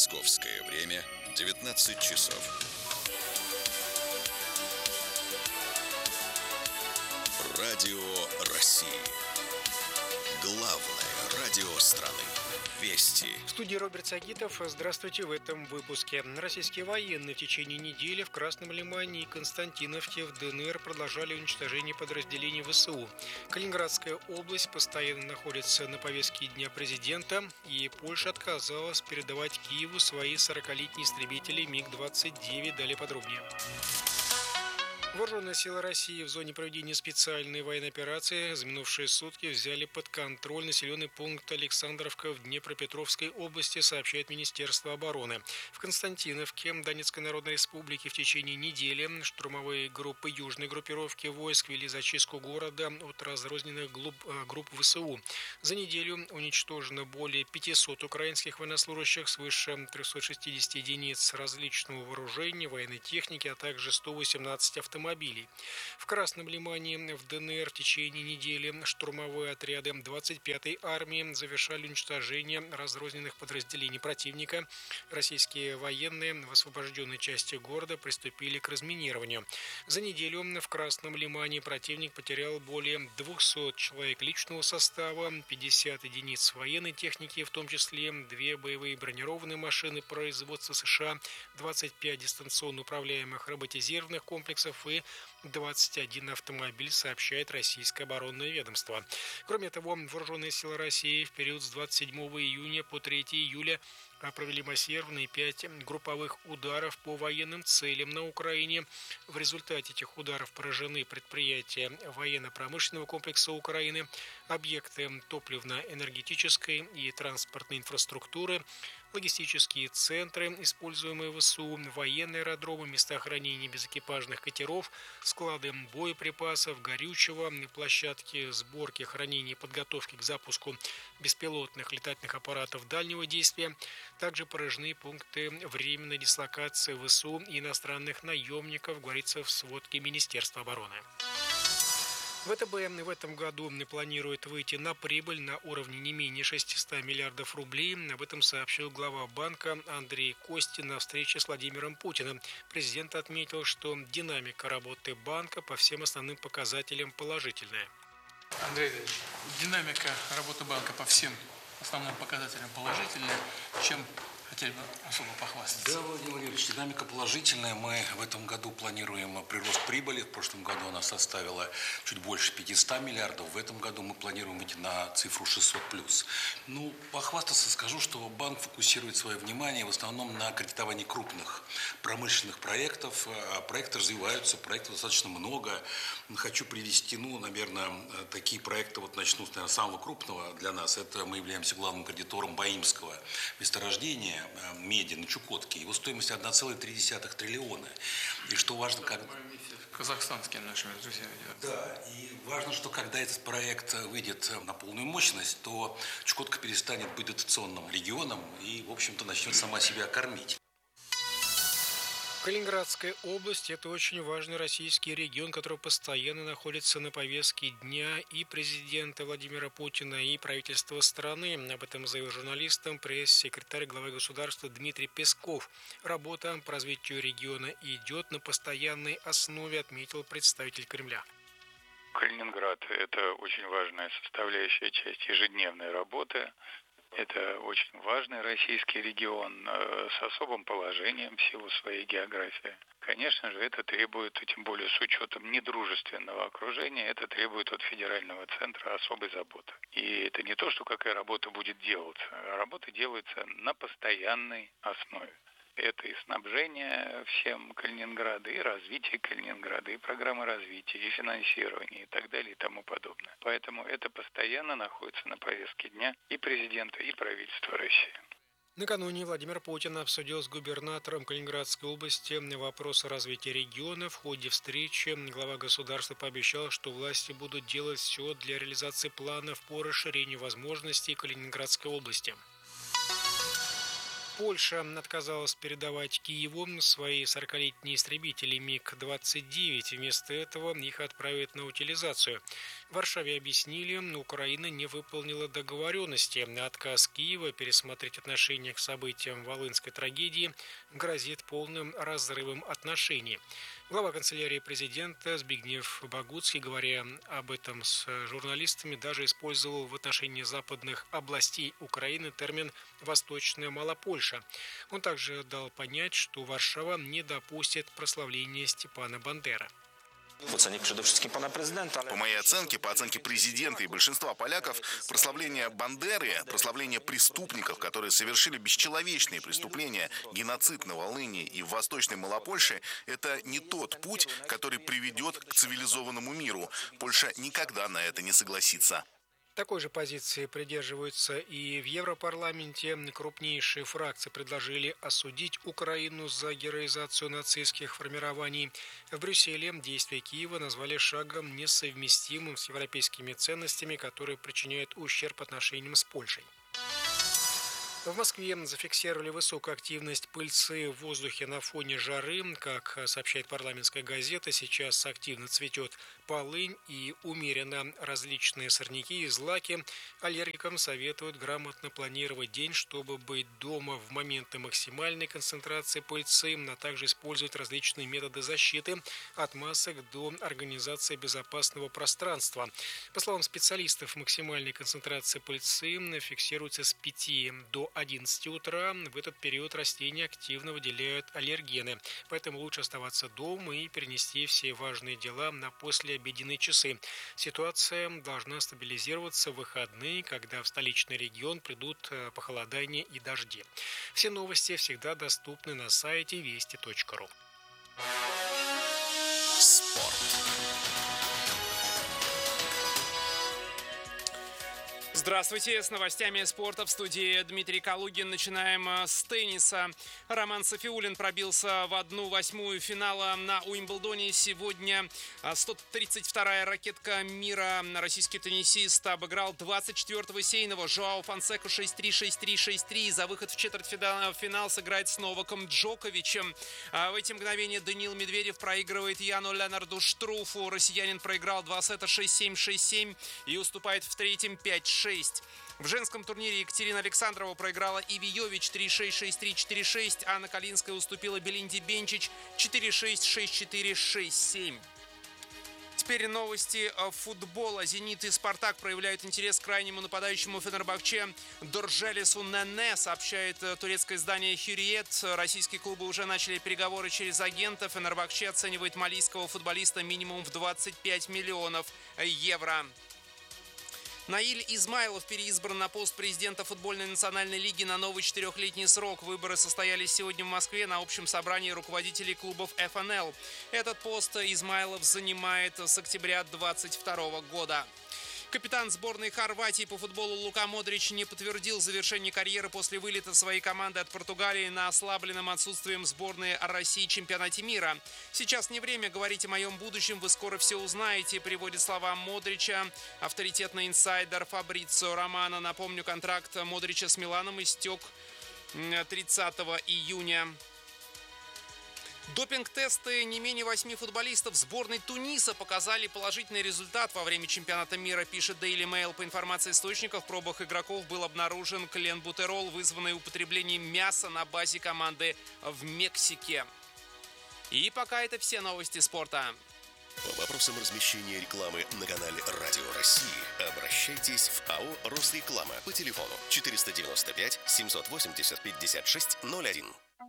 Московское время 19 часов. Радио России. Главное радио страны. Вести. В студии Роберт Сагитов. Здравствуйте. В этом выпуске. Российские военные в течение недели в Красном Лимане и Константиновке в ДНР продолжали уничтожение подразделений ВСУ. Калининградская область постоянно находится на повестке Дня президента, и Польша отказалась передавать Киеву свои 40-летние истребители МиГ-29. Далее подробнее. Вооруженные силы России в зоне проведения специальной военной операции за минувшие сутки взяли под контроль населенный пункт Александровка в Днепропетровской области, сообщает Министерство обороны. В Константиновке Донецкой Народной Республики в течение недели штурмовые группы южной группировки войск вели зачистку города от разрозненных групп ВСУ. За неделю уничтожено более 500 украинских военнослужащих, свыше 360 единиц различного вооружения, военной техники, а также 118 автомобилей. В Красном Лимане в ДНР в течение недели штурмовые отряды 25-й армии завершали уничтожение разрозненных подразделений противника. Российские военные в освобожденной части города приступили к разминированию. За неделю в Красном Лимане противник потерял более 200 человек личного состава, 50 единиц военной техники, в том числе 2 боевые бронированные машины производства США, 25 дистанционно управляемых роботизированных комплексов и 21 автомобиль, сообщает российское оборонное ведомство. Кроме того, вооруженные силы России в период с 27 июня по 3 июля провели массированные 5 групповых ударов по военным целям на Украине. В результате этих ударов поражены предприятия военно-промышленного комплекса Украины, объекты топливно-энергетической и транспортной инфраструктуры, логистические центры, используемые ВСУ, военные аэродромы, места хранения безэкипажных катеров, склады боеприпасов, горючего, площадки сборки, хранения и подготовки к запуску беспилотных летательных аппаратов дальнего действия. Также поражены пункты временной дислокации ВСУ и иностранных наемников, говорится в сводке Министерства обороны. ВТБ в этом году планирует выйти на прибыль на уровне не менее 600 миллиардов рублей. Об этом сообщил глава банка Андрей Костин на встрече с Владимиром Путиным. Президент отметил, что динамика работы банка по всем основным показателям положительная. Андрей Ильич, динамика работы банка по всем основным показателям положительная. Чем хотели бы особо похвастаться? Да, Владимир Владимирович, динамика положительная. Мы в этом году планируем прирост прибыли. В прошлом году она составила чуть больше 500 миллиардов. В этом году мы планируем выйти на цифру 600+. Ну, похвастаться скажу, что банк фокусирует свое внимание в основном на кредитовании крупных промышленных проектов. Проекты развиваются, проектов достаточно много. Хочу привести, наверное, такие проекты, начну с самого крупного для нас. Это мы являемся главным кредитором Баимского месторождения меди на Чукотке. Его стоимость 1,3 триллиона. И что важно, как... Казахстанские нашими друзьями. Да, и важно, что когда этот проект выйдет на полную мощность, то Чукотка перестанет быть дотационным регионом и, в общем-то, начнет сама себя кормить. Калининградская область – это очень важный российский регион, который постоянно находится на повестке дня и президента Владимира Путина, и правительства страны. Об этом заявил журналистам пресс-секретарь главы государства Дмитрий Песков. Работа по развитию региона идет на постоянной основе, отметил представитель Кремля. Калининград – это очень важная составляющая часть ежедневной работы. Это очень важный российский регион с особым положением в силу своей географии. Конечно же, это требует, тем более с учетом недружественного окружения, это требует от федерального центра особой заботы. И это не то, что какая работа будет делаться, а работа делается на постоянной основе. Это и снабжение всем Калининграда, и развитие Калининграда, и программы развития, и финансирование, и так далее, и тому подобное. Поэтому это постоянно находится на повестке дня и президента, и правительства России. Накануне Владимир Путин обсудил с губернатором Калининградской области вопросы развития региона. В ходе встречи глава государства пообещал, что власти будут делать все для реализации планов по расширению возможностей Калининградской области. Польша отказалась передавать Киеву свои 40-летние истребители МиГ-29. Вместо этого их отправят на утилизацию. В Варшаве объяснили, Украина не выполнила договоренности. Отказ Киева пересмотреть отношение к событиям Волынской трагедии грозит полным разрывом отношений. Глава канцелярии президента Збигнев Богуцкий, говоря об этом с журналистами, даже использовал в отношении западных областей Украины термин «Восточная Малопольша». Он также дал понять, что Варшава не допустит прославления Степана Бандеры. По моей оценке, по оценке президента и большинства поляков, прославление Бандеры, прославление преступников, которые совершили бесчеловечные преступления, геноцид на Волыни и в Восточной Малопольше, это не тот путь, который приведет к цивилизованному миру. Польша никогда на это не согласится. Такой же позиции придерживаются и в Европарламенте. Крупнейшие фракции предложили осудить Украину за героизацию нацистских формирований. В Брюсселе действия Киева назвали шагом несовместимым с европейскими ценностями, которые причиняют ущерб отношениям с Польшей. В Москве зафиксировали высокую активность пыльцы в воздухе на фоне жары. Как сообщает парламентская газета, сейчас активно цветет полынь и умеренно различные сорняки и злаки. Аллергикам советуют грамотно планировать день, чтобы быть дома в моменты максимальной концентрации пыльцы, а также использовать различные методы защиты от масок до организации безопасного пространства. По словам специалистов, максимальная концентрация пыльцы фиксируется с 5 до 11 утра. В этот период растения активно выделяют аллергены, поэтому лучше оставаться дома и перенести все важные дела на послеобеденные часы. Ситуация должна стабилизироваться в выходные, когда в столичный регион придут похолодания и дожди. Все новости всегда доступны на сайте вести.ру. Спорт. Здравствуйте, с новостями спорта в студии Дмитрий Калугин. Начинаем с тенниса. Роман Софиуллин пробился в 1/8 финала на Уимблдоне. Сегодня 132-я ракетка мира. Российский теннисист обыграл 24-го сейного Жоао Фонсеку 6-3, 6-3, 6-3. За выход в четвертьфинал сыграет с Новаком Джоковичем. В эти мгновения Даниил Медведев проигрывает Яну Ленарду Штруфу. Россиянин проиграл 2 сета 6-7, 6-7 и уступает в третьем 5-6. В женском турнире Екатерина Александрова проиграла Иви Йович 3-6, 6-3, 4-6. Анна Калинская уступила Белинде Бенчич 4-6, 6-4, 6-7. Теперь новости футбола. «Зенит» и «Спартак» проявляют интерес к крайнему нападающему Фенербахче Доржелесу Нене, сообщает турецкое издание «Хюриет». Российские клубы уже начали переговоры через агента. Фенербахче оценивает малийского футболиста минимум в 25 миллионов евро. Наиль Измайлов переизбран на пост президента футбольной национальной лиги на новый 4-летний срок. Выборы состоялись сегодня в Москве на общем собрании руководителей клубов ФНЛ. Этот пост Измайлов занимает с октября 2022 года. Капитан сборной Хорватии по футболу Лука Модрич не подтвердил завершение карьеры после вылета своей команды от Португалии на ослабленном отсутствием сборной России в чемпионате мира. «Сейчас не время говорить о моем будущем, вы скоро все узнаете», приводит слова Модрича авторитетный инсайдер Фабрицио Романо. Напомню, контракт Модрича с Миланом истек 30 июня. Допинг-тесты не менее 8 футболистов сборной Туниса показали положительный результат во время чемпионата мира, пишет Daily Mail. По информации источников, в пробах игроков был обнаружен кленбутерол, вызванный употреблением мяса на базе команды в Мексике. И пока это все новости спорта. По вопросам размещения рекламы на канале Радио России обращайтесь в АО «Росреклама» по телефону 495 780 56 01.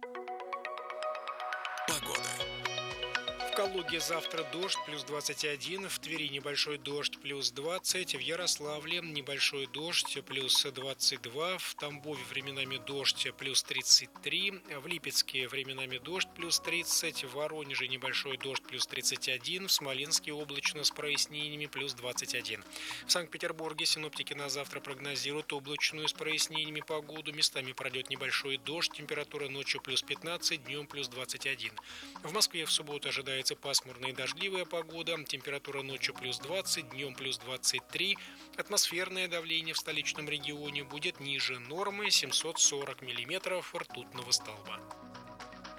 Погода. В Калуге завтра дождь, плюс 21, в Твери небольшой дождь, плюс 20, в Ярославле небольшой дождь, плюс 22, в Тамбове временами дождь, плюс 33, в Липецке временами дождь, плюс 30, в Воронеже небольшой дождь, плюс 31, в Смоленске облачно с прояснениями, плюс 21. В Санкт-Петербурге синоптики на завтра прогнозируют облачную с прояснениями погоду, местами пройдет небольшой дождь, температура ночью плюс 15, днем плюс 21. В Москве в субботу ожидается столице пасмурная и дождливая погода. Температура ночью плюс 20, днем плюс 23. Атмосферное давление в столичном регионе будет ниже нормы 740 миллиметров ртутного столба.